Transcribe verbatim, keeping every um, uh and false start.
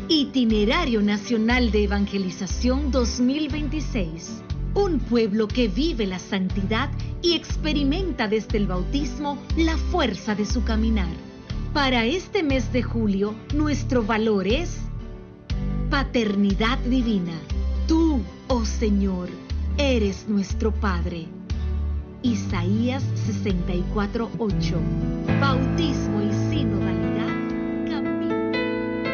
Itinerario Nacional de Evangelización dos mil veintiséis. Un pueblo que vive la santidad y experimenta desde el bautismo la fuerza de su caminar. Para este mes de julio, nuestro valor es paternidad divina. Tú, oh Señor, eres nuestro Padre. Isaías sesenta y cuatro, ocho. Bautismo y sinodalidad.